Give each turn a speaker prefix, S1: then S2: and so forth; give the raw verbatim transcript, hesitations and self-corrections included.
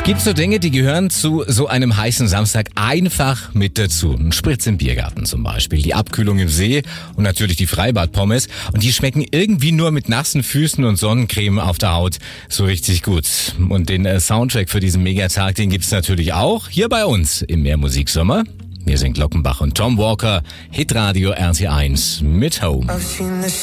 S1: Gibt so Dinge, die gehören zu so einem heißen Samstag einfach mit dazu. Ein Spritz im Biergarten zum Beispiel, die Abkühlung im See und natürlich die Freibad-Pommes. Und die schmecken irgendwie nur mit nassen Füßen und Sonnencreme auf der Haut so richtig gut. Und den äh, Soundtrack für diesen Megatag, den gibt's natürlich auch hier bei uns im Mehrmusiksommer. Wir sind Glockenbach und Tom Walker, Hitradio R T eins mit Home.